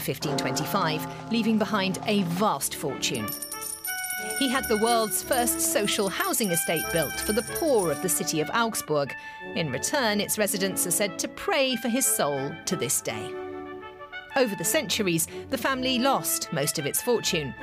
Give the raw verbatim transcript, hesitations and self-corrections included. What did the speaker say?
fifteen twenty-five, leaving behind a vast fortune. He had the world's first social housing estate built for the poor of the city of Augsburg. In return, its residents are said to pray for his soul to this day. Over the centuries, the family lost most of its fortune.